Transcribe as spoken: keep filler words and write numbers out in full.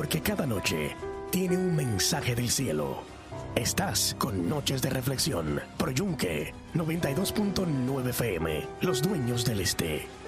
porque cada noche tiene un mensaje del cielo. Estás con Noches de Reflexión por Yunque noventa y dos punto nueve F M, los dueños del este.